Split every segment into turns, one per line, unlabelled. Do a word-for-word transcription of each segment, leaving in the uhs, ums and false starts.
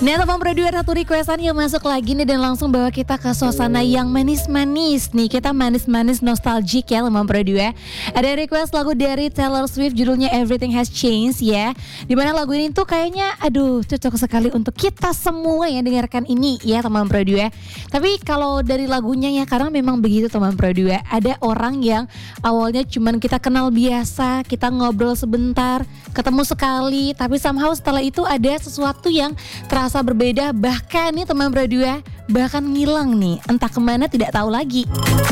Nah teman berdua, satu requestan yang masuk lagi nih dan langsung bawa kita ke suasana yang manis-manis nih. Kita manis-manis nostalgic ya teman berdua. Ada request lagu dari Taylor Swift judulnya Everything Has Changed ya. Dimana lagu ini tuh kayaknya aduh cocok sekali untuk kita semua yang dengarkan ini ya teman berdua. Tapi kalau dari lagunya ya, karena memang begitu teman berdua. Ada orang yang awalnya cuman kita kenal biasa, kita ngobrol sebentar, ketemu sekali, tapi somehow setelah itu ada sesuatu yang terasa berbeda, bahkan nih teman berdua, bahkan ngilang nih, entah kemana tidak tahu lagi.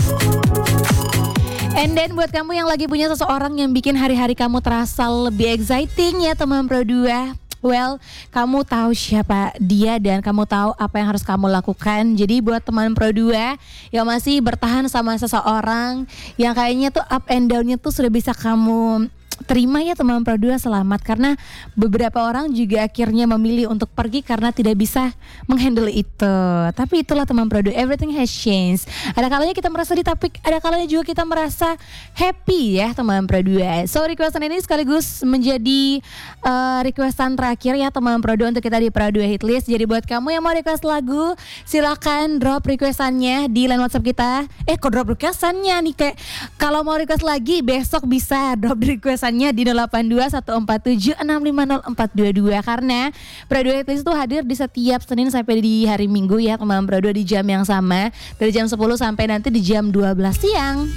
And then buat kamu yang lagi punya seseorang yang bikin hari-hari kamu terasa lebih exciting ya teman berdua. Well, kamu tahu siapa dia dan kamu tahu apa yang harus kamu lakukan. Jadi buat teman Pro dua yang masih bertahan sama seseorang yang kayaknya tuh up and down-nya tuh sudah bisa kamu terima ya teman Pro dua, selamat. Karena beberapa orang juga akhirnya memilih untuk pergi karena tidak bisa menghandle itu. Tapi itulah teman Pro dua, everything has changed. Ada kalanya kita merasa ditapik, ada kalanya juga kita merasa happy ya teman Pro dua. So requestan ini sekaligus menjadi uh, requestan terakhir ya teman Pro dua untuk kita di Pro dua Hitlist. Jadi buat kamu yang mau request lagu, silakan drop requestannya di line WhatsApp kita. Eh kok drop requestannya nih, kayak kalau mau request lagi besok bisa drop requestan di nol delapan dua satu empat tujuh enam lima nol empat dua dua. Karena Pro dua Hitlist itu hadir di setiap Senin sampai di hari Minggu ya teman Pro dua di jam yang sama, dari jam sepuluh sampai nanti di jam dua belas siang.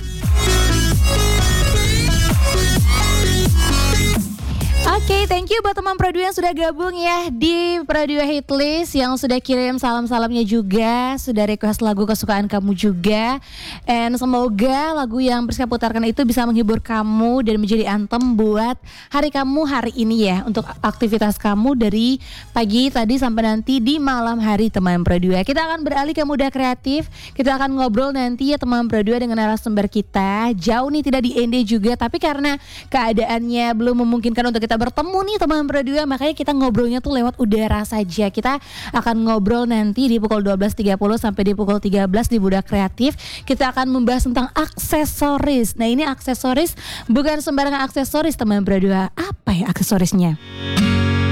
Oke, okay, thank you buat teman Pro dua yang sudah gabung ya di Pro dua Hitlist, yang sudah kirim salam-salamnya juga, sudah request lagu kesukaan kamu juga. And semoga lagu yang Priska putarkan itu bisa menghibur kamu dan menjadi anthem buat hari kamu hari ini ya, untuk aktivitas kamu dari pagi tadi sampai nanti di malam hari teman Pro dua. Kita akan beralih ke Muda Kreatif. Kita akan ngobrol nanti ya teman Pro dua dengan narasumber kita. Jauh nih, tidak di N D juga, tapi karena keadaannya belum memungkinkan untuk kita bertemu nih teman Pro dua, makanya kita ngobrolnya tuh lewat udara saja. Kita akan ngobrol nanti di pukul dua belas tiga puluh sampai di pukul tiga belas di Muda Kreatif. Kita akan membahas tentang aksesoris. Nah ini aksesoris bukan sembarangan aksesoris teman Pro dua. Apa ya aksesorisnya?